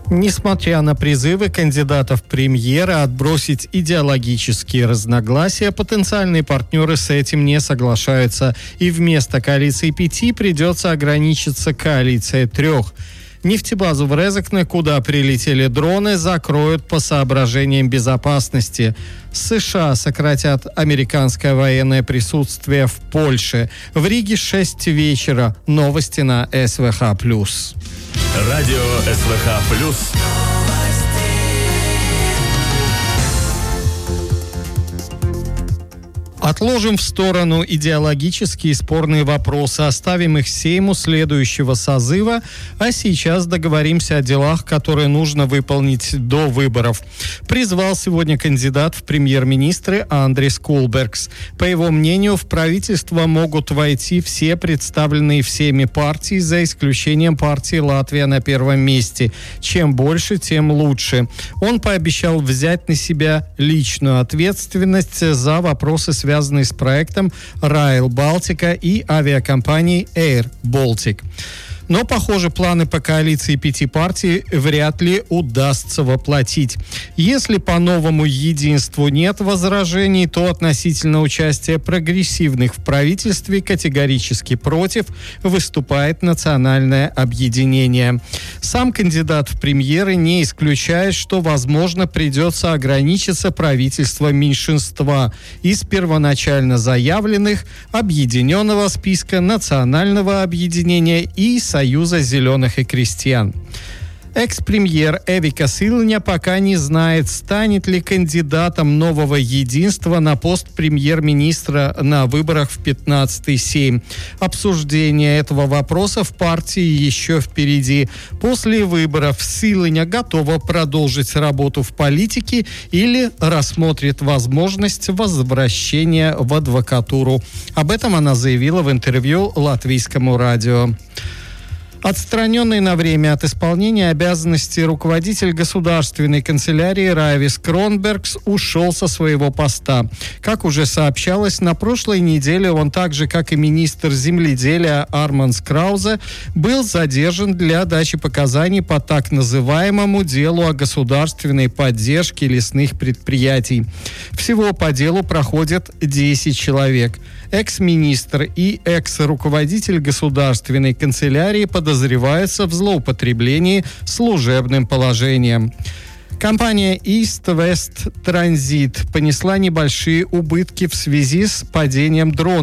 Несмотря на призывы кандидатов в премьеры отбросить идеологические разногласия, потенциальные партнеры с этим не соглашаются. И вместо коалиции 5 придется ограничиться коалицией 3. Нефтебазу в Резекне, куда прилетели дроны, закроют по соображениям безопасности. США сократят американское военное присутствие в Польше. В Риге 6 вечера. Новости на СВХ+. Радио СВХ+. Отложим в сторону идеологические спорные вопросы, оставим их Сейму следующего созыва, а сейчас договоримся о делах, которые нужно выполнить до выборов. Призвал сегодня кандидат в премьер-министры Андрис Кулбергс. По его мнению, в правительство могут войти все представленные всеми партии, за исключением партии «Латвия» на первом месте. Чем больше, тем лучше. Он пообещал взять на себя личную ответственность за вопросы, связанные с проектом Rail Baltica и авиакомпанией Air Baltic. Но, похоже, планы по коалиции 5 партий вряд ли удастся воплотить. Если по новому единству нет возражений, то относительно участия прогрессивных в правительстве категорически против выступает национальное объединение. Сам кандидат в премьеры не исключает, что, возможно, придется ограничиться правительством меньшинства из первоначально заявленных объединенного списка национального объединения и Союза зеленых и крестьян. Экс-премьер Эвика Силня пока не знает, станет ли кандидатом нового единства на пост премьер-министра на выборах в 15-й Сейм. Обсуждение этого вопроса в партии еще впереди. После выборов Силня готова продолжить работу в политике или рассмотрит возможность возвращения в адвокатуру. Об этом она заявила в интервью Латвийскому радио. Отстраненный на время от исполнения обязанностей руководитель государственной канцелярии Райвис Кронбергс ушел со своего поста. Как уже сообщалось, на прошлой неделе он, так же как и министр земледелия Арманс Краузе, был задержан для дачи показаний по так называемому делу о государственной поддержке лесных предприятий. Всего по делу проходят 10 человек. Экс-министр и экс-руководитель государственной канцелярии подозреваются в злоупотреблении служебным положением. Компания East West Transit понесла небольшие убытки в связи с падением дрона